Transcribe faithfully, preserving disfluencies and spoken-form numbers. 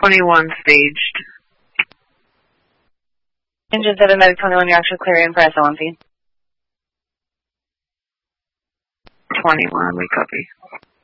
twenty-one staged. Engine seven, Medic twenty-one, you're actually clearing for S L M P. twenty-one, we copy.